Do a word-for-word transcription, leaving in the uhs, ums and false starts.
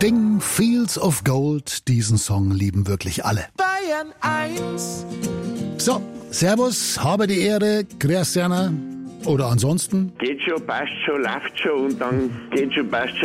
Sting, Fields of Gold. Diesen Song lieben wirklich alle. Bayern eins. So, servus, habe die Ehre, Christianer. Oder ansonsten? Geht schon, passt schon, läuft schon und dann geht schon, passt schon.